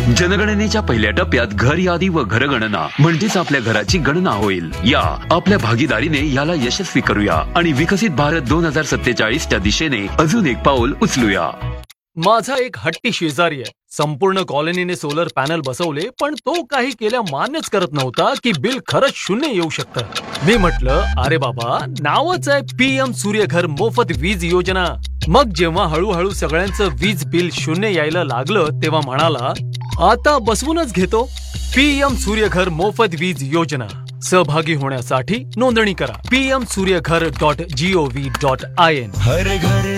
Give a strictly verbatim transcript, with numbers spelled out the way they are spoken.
जनगणनेच्या पहिल्या टप्प्यात घर यादी व घरगणना म्हणजेच आपल्या घराची गणना होईल. या आपल्या भागीदारीने याला यशस्वी करूया आणि विकसित भारत दोन हजार सत्तेचाळीस च्या दिशेने अजून एक पाऊल उचलूया. माझा एक हट्टी शेजारी आहे. संपूर्ण कॉलनीने सोलर पॅनल बसवले, पण तो काही केल्या मान्यच करत नव्हता की बिल खरंच शून्य येऊ शकतं. मी म्हटलं, अरे बाबा, नावच आहे पीएम सूर्यघर मोफत वीज योजना. मग जेव्हा हळूहळू सगळ्यांचं वीज बिल शून्य यायला लागलं, तेव्हा म्हणाला, आता बसवूनच घेतो. पीएम सूर्यघर मोफत वीज योजना. सहभागी होण्यासाठी नोंदणी करा PM Surya Ghar dot G O V dot I N.